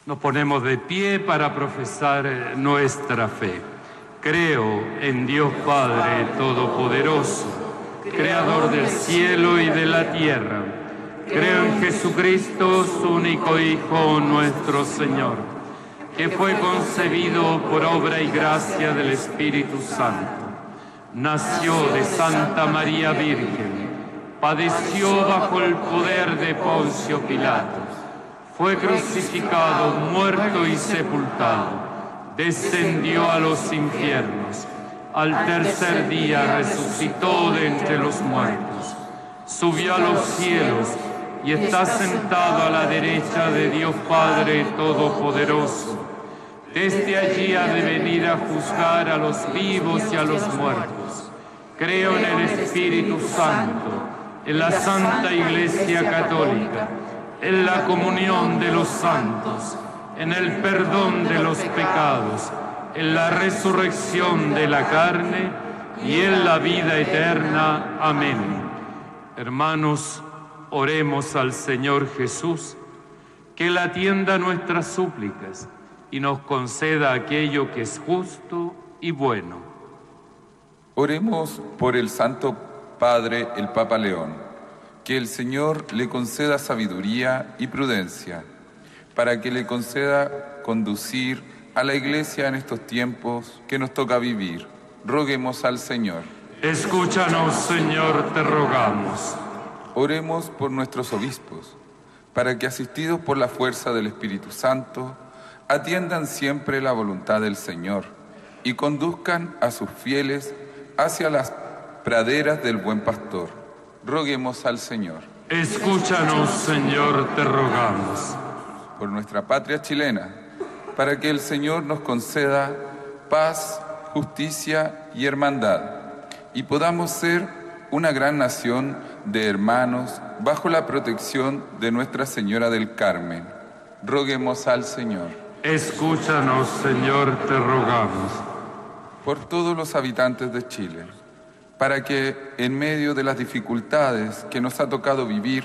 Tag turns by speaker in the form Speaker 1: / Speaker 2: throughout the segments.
Speaker 1: Nos ponemos de pie para profesar nuestra fe. Creo en Dios Padre Todopoderoso, Creador del cielo y de la tierra. Creo en Jesucristo, su único Hijo, nuestro Señor, que fue concebido por obra y gracia del Espíritu Santo. Nació de Santa María Virgen, padeció bajo el poder de Poncio Pilato, fue crucificado, muerto y sepultado, descendió a los infiernos, al tercer día resucitó de entre los muertos, subió a los cielos y está sentado a la derecha de Dios Padre Todopoderoso. Desde allí ha de venir a juzgar a los vivos y a los muertos. Creo en el Espíritu Santo, en la Santa Iglesia Católica, en la comunión de los santos, en el perdón de los pecados, en la resurrección de la carne y en la vida eterna. Amén. Hermanos, oremos al Señor Jesús, que Él atienda nuestras súplicas y nos conceda aquello que es justo y bueno.
Speaker 2: Oremos por el Santo Padre, el Papa León, que el Señor le conceda sabiduría y prudencia, para que le conceda conducir a la Iglesia en estos tiempos que nos toca vivir. Roguemos al Señor.
Speaker 1: Escúchanos, Señor, te rogamos.
Speaker 2: Oremos por nuestros obispos, para que, asistidos por la fuerza del Espíritu Santo, atiendan siempre la voluntad del Señor y conduzcan a sus fieles hacia las praderas del buen pastor. Roguemos al Señor.
Speaker 1: Escúchanos, Señor, te rogamos.
Speaker 2: Por nuestra patria chilena, para que el Señor nos conceda paz, justicia y hermandad, y podamos ser una gran nación de hermanos bajo la protección de Nuestra Señora del Carmen. Roguemos al Señor.
Speaker 1: Escúchanos, Señor, te rogamos.
Speaker 2: Por todos los habitantes de Chile, para que en medio de las dificultades que nos ha tocado vivir,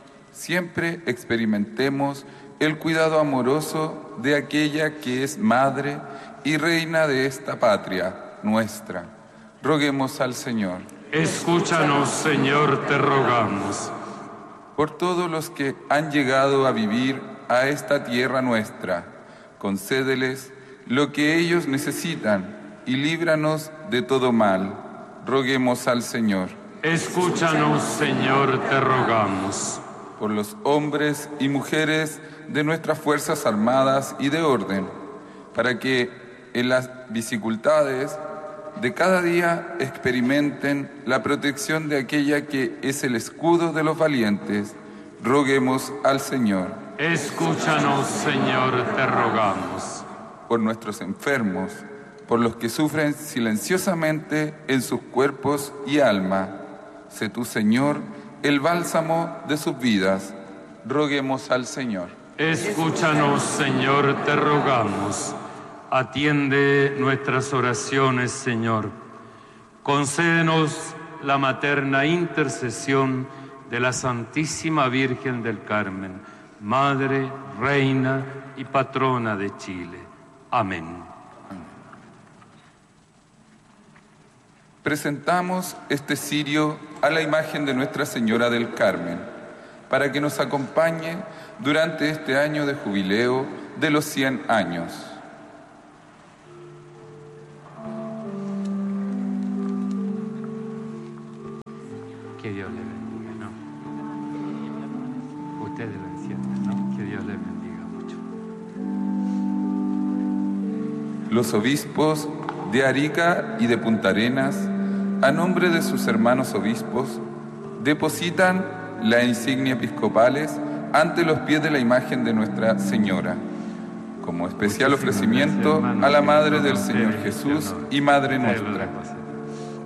Speaker 2: siempre experimentemos el cuidado amoroso de aquella que es madre y reina de esta patria nuestra. Roguemos al Señor.
Speaker 1: Escúchanos, Señor, te rogamos.
Speaker 2: Por todos los que han llegado a vivir a esta tierra nuestra, concédeles lo que ellos necesitan y líbranos de todo mal. Roguemos al Señor.
Speaker 1: Escúchanos, Señor, te rogamos.
Speaker 2: Por los hombres y mujeres de nuestras Fuerzas Armadas y de orden, para que en las dificultades de cada día experimenten la protección de aquella que es el escudo de los valientes. Roguemos al Señor.
Speaker 1: Escúchanos, Señor, te rogamos.
Speaker 2: Por nuestros enfermos, por los que sufren silenciosamente en sus cuerpos y alma, sé tú, Señor, el bálsamo de sus vidas. Roguemos al Señor.
Speaker 1: Escúchanos, Señor, te rogamos. Atiende nuestras oraciones, Señor. Concédenos la materna intercesión de la Santísima Virgen del Carmen, Madre, Reina y Patrona de Chile. Amén.
Speaker 2: Presentamos este cirio a la imagen de Nuestra Señora del Carmen, para que nos acompañe durante este año de jubileo de los 100 años.
Speaker 1: Que Dios le bendiga, ¿no? Ustedes lo encienden, ¿no? Que Dios le bendiga mucho.
Speaker 2: Los obispos de Arica y de Punta Arenas, a nombre de sus hermanos obispos, depositan la insignia episcopales ante los pies de la imagen de Nuestra Señora, como especial ofrecimiento a la Madre del Señor Jesús y Madre nuestra.